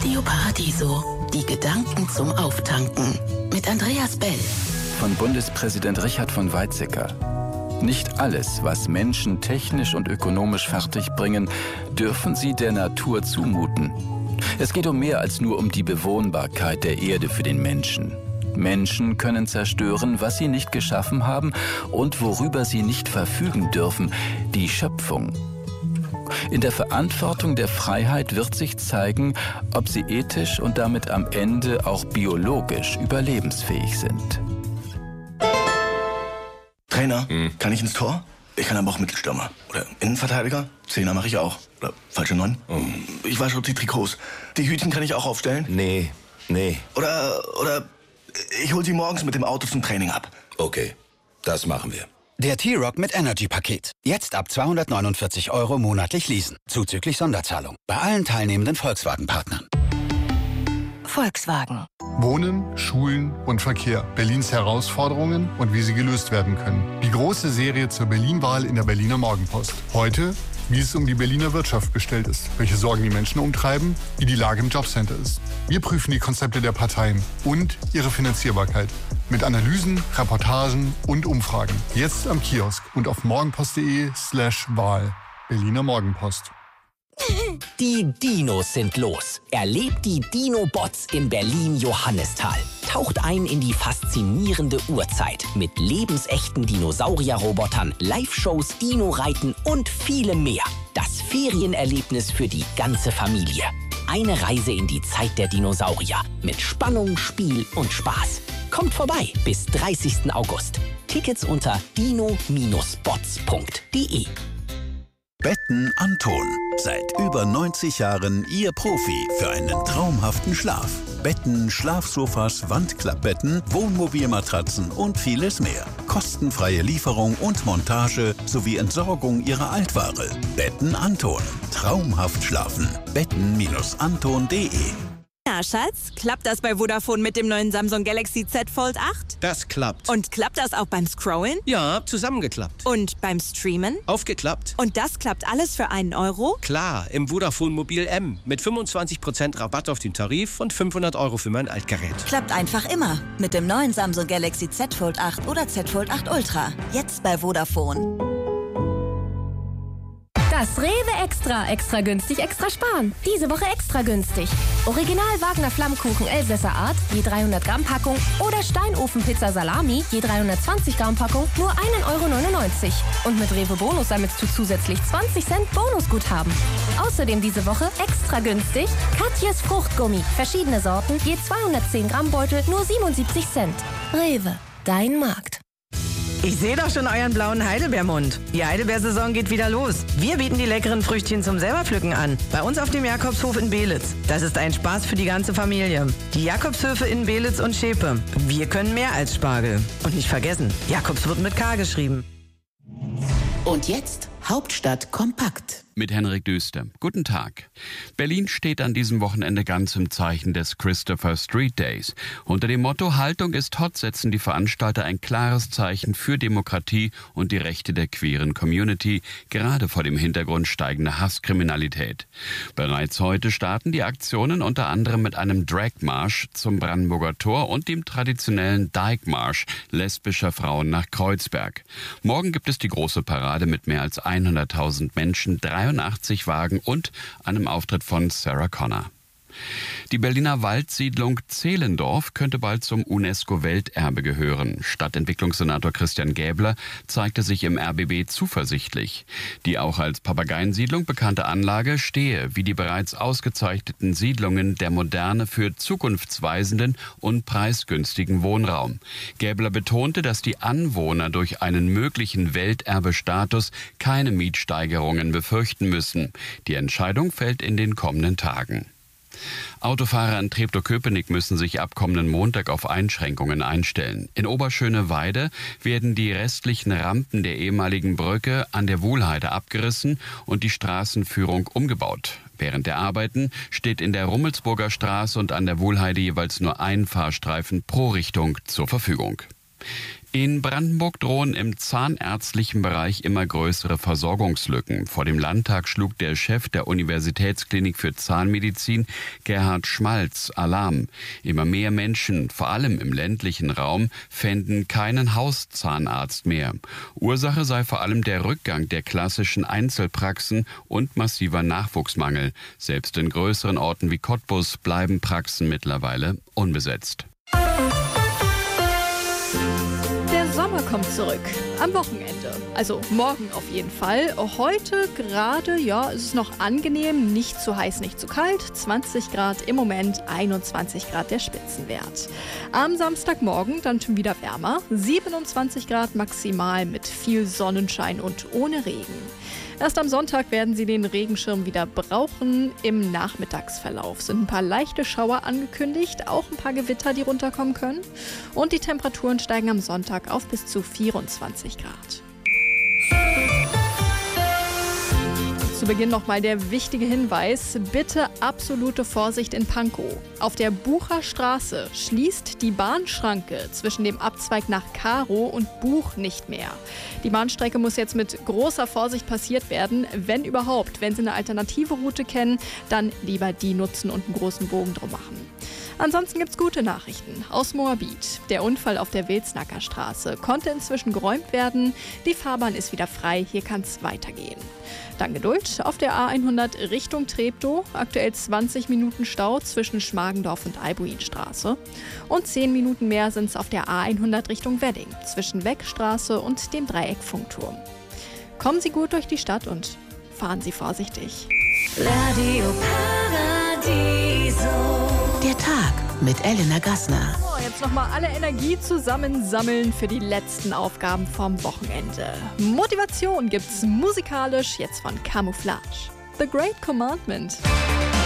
Radio Paradiso. Die Gedanken zum Auftanken. Mit Andreas Bell. Von Bundespräsident Richard von Weizsäcker. Nicht alles, was Menschen technisch und ökonomisch fertigbringen, dürfen sie der Natur zumuten. Es geht um mehr als nur um die Bewohnbarkeit der Erde für den Menschen. Menschen können zerstören, was sie nicht geschaffen haben und worüber sie nicht verfügen dürfen, die Schöpfung. In der Verantwortung der Freiheit wird sich zeigen, ob sie ethisch und damit am Ende auch biologisch überlebensfähig sind. Trainer, kann ich ins Tor? Ich kann aber auch Mittelstürmer. Oder Innenverteidiger? Zehner mache ich auch. Oder falsche 9? Ich wasche die Trikots. Die Hütchen kann ich auch aufstellen? Nee. Oder ich hol sie morgens mit dem Auto zum Training ab. Okay, das machen wir. Der T-Rock mit Energy-Paket. Jetzt ab 249 € monatlich leasen. Zuzüglich Sonderzahlung. Bei allen teilnehmenden Volkswagen-Partnern. Volkswagen. Wohnen, Schulen und Verkehr. Berlins Herausforderungen und wie sie gelöst werden können. Die große Serie zur Berlin-Wahl in der Berliner Morgenpost. Heute, wie es um die Berliner Wirtschaft bestellt ist, welche Sorgen die Menschen umtreiben, wie die Lage im Jobcenter ist. Wir prüfen die Konzepte der Parteien und ihre Finanzierbarkeit. Mit Analysen, Reportagen und Umfragen. Jetzt am Kiosk und auf morgenpost.de/Wahl. Berliner Morgenpost. Die Dinos sind los. Erlebt die Dino-Bots in Berlin-Johannisthal. Taucht ein in die faszinierende Urzeit mit lebensechten Dinosaurier-Robotern, Live-Shows, Dino-Reiten und vielem mehr. Das Ferienerlebnis für die ganze Familie. Eine Reise in die Zeit der Dinosaurier mit Spannung, Spiel und Spaß. Kommt vorbei bis 30. August. Tickets unter dino-bots.de. Betten Anton. Seit über 90 Jahren Ihr Profi für einen traumhaften Schlaf. Betten, Schlafsofas, Wandklappbetten, Wohnmobilmatratzen und vieles mehr. Kostenfreie Lieferung und Montage sowie Entsorgung Ihrer Altware. Betten Anton. Traumhaft schlafen. Betten-anton.de. Na, Schatz, klappt das bei Vodafone mit dem neuen Samsung Galaxy Z Fold 8? Das klappt. Und klappt das auch beim Scrollen? Ja, zusammengeklappt. Und beim Streamen? Aufgeklappt. Und das klappt alles für einen Euro? Klar, im Vodafone Mobil M. Mit 25% Rabatt auf den Tarif und 500 € für mein Altgerät. Klappt einfach immer. Mit dem neuen Samsung Galaxy Z Fold 8 oder Z Fold 8 Ultra. Jetzt bei Vodafone. Das Rewe Extra günstig, extra sparen. Diese Woche extra günstig. Original Wagner Flammkuchen Elsässer Art, je 300 Gramm Packung oder Steinofenpizza Salami, je 320 Gramm Packung, nur 1,99 €. Und mit Rewe Bonus sammelst du zusätzlich 20 Cent Bonusguthaben. Außerdem diese Woche extra günstig Katjes Fruchtgummi, verschiedene Sorten, je 210 Gramm Beutel, nur 77 Cent. Rewe, dein Markt. Ich sehe doch schon euren blauen Heidelbeermund. Die Heidelbeersaison geht wieder los. Wir bieten die leckeren Früchtchen zum Selberpflücken an. Bei uns auf dem Jakobshof in Beelitz. Das ist ein Spaß für die ganze Familie. Die Jakobshöfe in Beelitz und Schepe. Wir können mehr als Spargel. Und nicht vergessen, Jakobs wird mit K geschrieben. Und jetzt Hauptstadt kompakt. Mit Henrik Düster. Guten Tag. Berlin steht an diesem Wochenende ganz im Zeichen des Christopher Street Days. Unter dem Motto Haltung ist hot setzen die Veranstalter ein klares Zeichen für Demokratie und die Rechte der queeren Community, gerade vor dem Hintergrund steigender Hasskriminalität. Bereits heute starten die Aktionen unter anderem mit einem Drag-Marsch zum Brandenburger Tor und dem traditionellen Dyke-Marsch lesbischer Frauen nach Kreuzberg. Morgen gibt es die große Parade mit mehr als 100.000 Menschen, 83 Wagen und einem Auftritt von Sarah Connor. Die Berliner Waldsiedlung Zehlendorf könnte bald zum UNESCO-Welterbe gehören. Stadtentwicklungssenator Christian Gäbler zeigte sich im RBB zuversichtlich. Die auch als Papageiensiedlung bekannte Anlage stehe, wie die bereits ausgezeichneten Siedlungen, der Moderne für zukunftsweisenden und preisgünstigen Wohnraum. Gäbler betonte, dass die Anwohner durch einen möglichen Welterbestatus keine Mietsteigerungen befürchten müssen. Die Entscheidung fällt in den kommenden Tagen. Autofahrer in Treptow-Köpenick müssen sich ab kommenden Montag auf Einschränkungen einstellen. In Oberschöneweide werden die restlichen Rampen der ehemaligen Brücke an der Wuhlheide abgerissen und die Straßenführung umgebaut. Während der Arbeiten steht in der Rummelsburger Straße und an der Wuhlheide jeweils nur ein Fahrstreifen pro Richtung zur Verfügung. In Brandenburg drohen im zahnärztlichen Bereich immer größere Versorgungslücken. Vor dem Landtag schlug der Chef der Universitätsklinik für Zahnmedizin, Gerhard Schmalz, Alarm. Immer mehr Menschen, vor allem im ländlichen Raum, fänden keinen Hauszahnarzt mehr. Ursache sei vor allem der Rückgang der klassischen Einzelpraxen und massiver Nachwuchsmangel. Selbst in größeren Orten wie Cottbus bleiben Praxen mittlerweile unbesetzt. Der Sommer kommt zurück. Am Wochenende. Also morgen auf jeden Fall. Heute gerade, ja, ist es noch angenehm. Nicht zu heiß, nicht zu kalt. 20 Grad im Moment, 21 Grad der Spitzenwert. Am Samstagmorgen dann schon wieder wärmer. 27 Grad maximal mit viel Sonnenschein und ohne Regen. Erst am Sonntag werden Sie den Regenschirm wieder brauchen. Im Nachmittagsverlauf sind ein paar leichte Schauer angekündigt, auch ein paar Gewitter, die runterkommen können. Und die Temperaturen steigen am Sonntag auf bis zu 24 Grad. Zu Beginn nochmal der wichtige Hinweis, bitte absolute Vorsicht in Pankow. Auf der Bucher Straße schließt die Bahnschranke zwischen dem Abzweig nach Karow und Buch nicht mehr. Die Bahnstrecke muss jetzt mit großer Vorsicht passiert werden, wenn überhaupt. Wenn Sie eine alternative Route kennen, dann lieber die nutzen und einen großen Bogen drum machen. Ansonsten gibt's gute Nachrichten aus Moabit. Der Unfall auf der Wilsnacker Straße konnte inzwischen geräumt werden. Die Fahrbahn ist wieder frei, hier kann's weitergehen. Dann Geduld auf der A100 Richtung Treptow. Aktuell 20 Minuten Stau zwischen Schmargendorf und Albuinstraße. Und 10 Minuten mehr sind's auf der A100 Richtung Wedding zwischen Weckstraße und dem Dreieck Funkturm. Kommen Sie gut durch die Stadt und fahren Sie vorsichtig. Radio Paradiso. Der Tag mit Elena Gassner. So, jetzt nochmal alle Energie zusammensammeln für die letzten Aufgaben vom Wochenende. Motivation gibt's musikalisch jetzt von Camouflage. The Great Commandment.